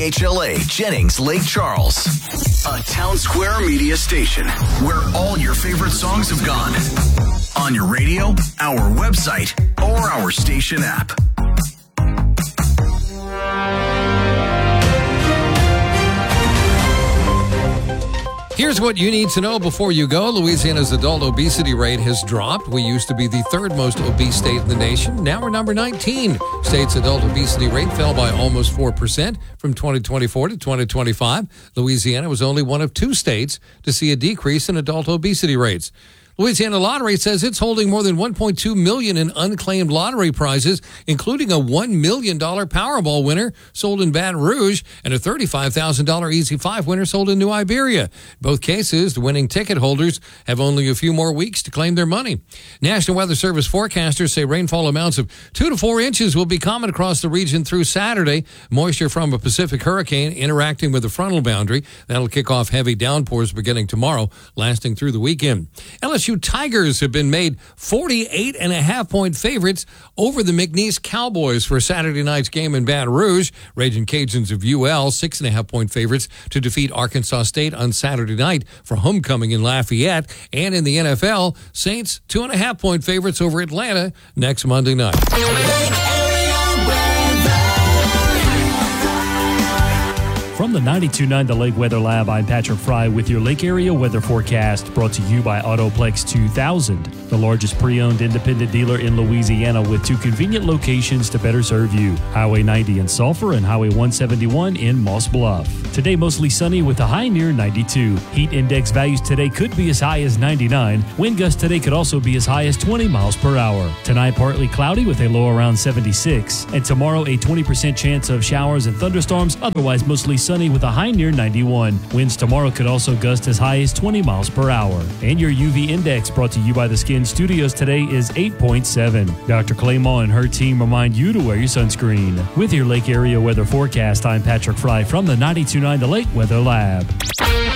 HLA Jennings Lake Charles, a Town Square media station where all your favorite songs have gone. On your radio, our website, or our station app. Here's what you need to know before you go. Louisiana's adult obesity rate has dropped. We used to be the third most obese state in the nation. Now we're number 19. State's adult obesity rate fell by almost 4% from 2024 to 2025. Louisiana was only one of 2 states to see a decrease in adult obesity rates. Louisiana Lottery says it's holding more than $1.2 million in unclaimed lottery prizes, including a $1 million Powerball winner sold in Baton Rouge and a $35,000 Easy 5 winner sold in New Iberia. In both cases, the winning ticket holders have only a few more weeks to claim their money. National Weather Service forecasters say rainfall amounts of 2 to 4 inches will be common across the region through Saturday. Moisture from a Pacific hurricane interacting with the frontal boundary. That'll kick off heavy downpours beginning tomorrow, lasting through the weekend. LSU Tigers have been made 48.5-point favorites over the McNeese Cowboys for Saturday night's game in Baton Rouge. Raging Cajuns of UL 6.5-point favorites to defeat Arkansas State on Saturday night for homecoming in Lafayette. And in the NFL, Saints 2.5-point favorites over Atlanta next Monday night. From the 92.9 The Lake Weather Lab, I'm Patrick Fry with your Lake Area weather forecast, brought to you by Autoplex 2000, the largest pre-owned independent dealer in Louisiana with 2 convenient locations to better serve you. Highway 90 in Sulphur and Highway 171 in Moss Bluff. Today mostly sunny with a high near 92. Heat index values today could be as high as 99. Wind gusts today could also be as high as 20 miles per hour. Tonight partly cloudy with a low around 76. And tomorrow a 20% chance of showers and thunderstorms, otherwise mostly sunny with a high near 91. Winds tomorrow could also gust as high as 20 miles per hour. And your UV index, brought to you by the Skin Studios today, is 8.7. Dr. Claymore and her team remind you to wear your sunscreen. With your Lake Area weather forecast, I'm Patrick Fry from the 92.9 The Lake Weather Lab.